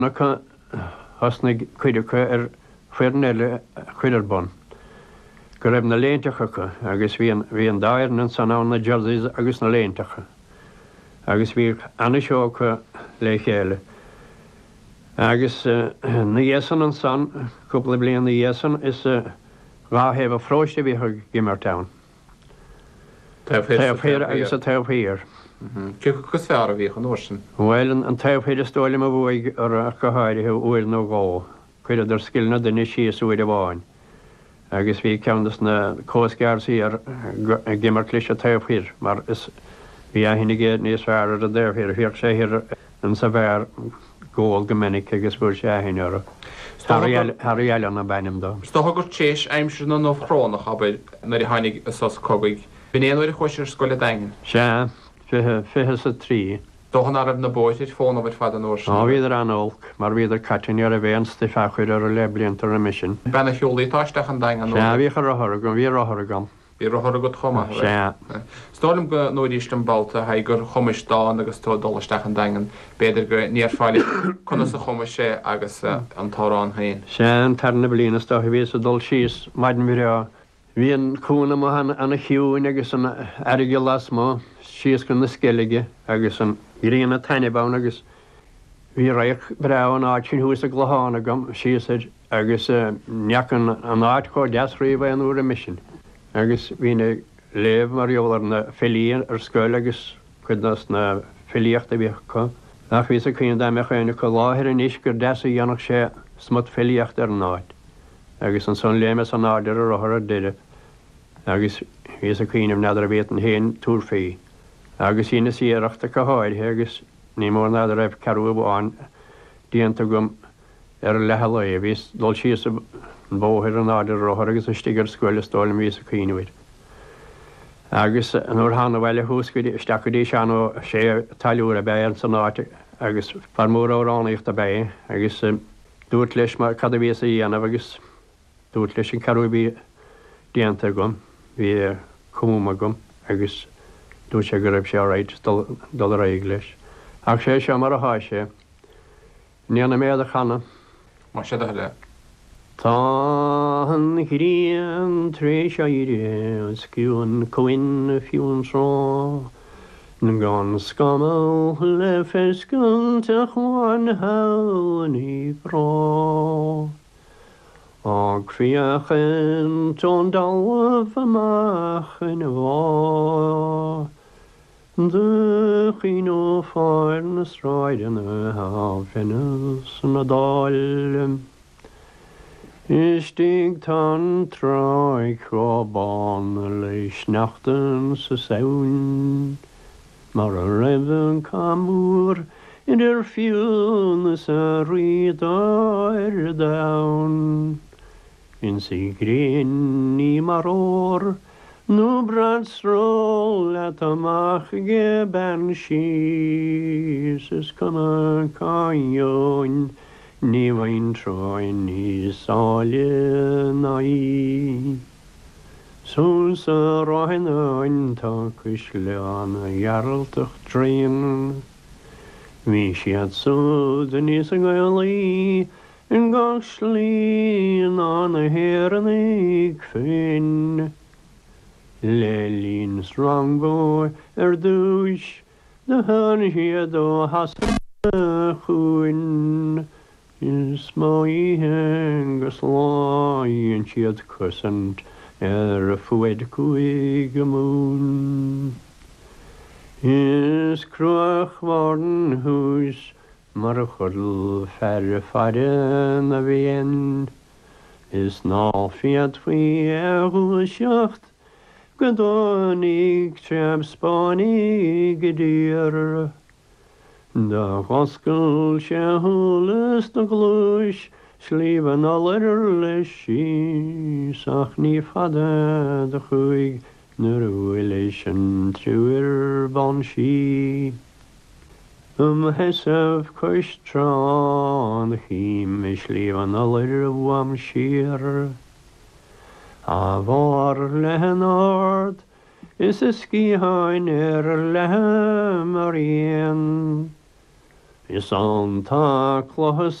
Nacha hasna cuiidecha chuiran eile chuidirbun. Go raibh na léinteacha agus bhí an dair an san ná Jerseys agus na léinteacha. Agus bhí anna seocha le chéile. Agus na dhéasan an san, cúpla bliana na dhéasan is ráhéh a fróiste bhí chu Gimmertown. Taobh agus a taobh. Cos fear a bhí an orsin? Well an taobh stóla a bhuaig ar a goháirithe uair nó gá, chuid ar skillna duine síos uair a bháin. Agus bhí ceantas na cósgearsaí ar Gimmerclis a taobh, mar is bhí a hinna géad níos fear ar a déirhir, bhíoh sé hir an sa bhar ggóil gomininic agus bhúr sé a hinine ar. Thar eile na bainim dá. Stogur tééis aimimsir na nó chránach a na i hánig sos cogaig. Bhí éonir chuisiir scoile dain? Se, fithe a trí. Dóchan arab na bóitir fóna bhid fad an orsin? Bhíidir an olc, mar bhíidir catin ar a bhéans de fechuir ar a lebliantar a mission. Benna cheolaítáisteach an dain an Se, bhí chu rathgam, bhí rathgam. Bhí rathra go chuma. Se. Stálim go nóiríist an balta ha gur chumisteán agus tó dolasteach an dain, beidir go níor fáile chuna sa chuma sé agus an tárán hain. Se an tarna blianas tá bhí a dul síos maidin bhí hí an cúna anna hiúin agus an aige las má, síos gon na sceige agus an íonna tainebán agus bhí raich bre an áit sin thuús a gláánna gom síosid agus neachan an áit có deasríomh an úair a mission. Agus hína léh mar jólar na félíon ar scoil agus chunas na félíocht a bhí chu. Nach bhí a chuon daime chuinna chu láthir an níos gur deasa dhéanach sé smut félíocht ar an áid. Agus an son léime an áidir a rothir a duine. Agus hí a chuoineh neidir a bhéit an héon túr féí. Agus hína síireachta go háid agus ní mór neidir raibh carú bháin díanta gom ar lethela é bhís dul síos an bóthir an áidir rothir agus an stigar scoile stáil ví a chuoinehid. Agus an úr hána bhile húscuid steachadí seanó sé talúr a bé an san áte agus farmór áránnaíocht a bé agus dúirt leis mar cad a bhí a dhéanamh agus dúirt leis an carúbí déanta gom, bhí cumúma gom agus dúirt sé go raibh sé áráid dul a réig leis. Ach sé seo mar a háise, níana méad a chana. Má sé le. Tá an chríon trééis éire sciún coin fiún rá, na gan scamal le fescailt a chuáin haí brá. Ag fiochan tón dalmh amach in bhá, de chió fáir na sráidan a hafinnas na dáil. Istig tan tráig chrábán leis nachtan sa saoin, mar a raibh camúr idir fiúna sa riadáir dain. In si gréin ní mar ór, nó bradsról le amach ge ben síos is cuma cáin, ní bhain tráin ní sáile naí. Sús a ráin áin tá cuis leanna jaraltach tréan, hí siad súd a níos a gaalaí, in gach slíon an a héan ag féin. Le lín srangbó dúis, de han hiad ó has chuin. Is máíthe gus láíonn siad cosint ar a fuid cuaig go mún. Is cruach mórn hús mar a chudal fear fada na bhíon. Is ná fiad faoi a seacht go dánig treab spáinnig go dtíar. Da choscail sé thulas na glúis slíomh allar leis síos ach ní fada de chuig nuair a bhfuil leis an trúir ban sí. Hesamh chuis trán chím is slíomh allar a bham siar. A bhar le an ard is a scíhain ar le mar íon. Is an tá chluthas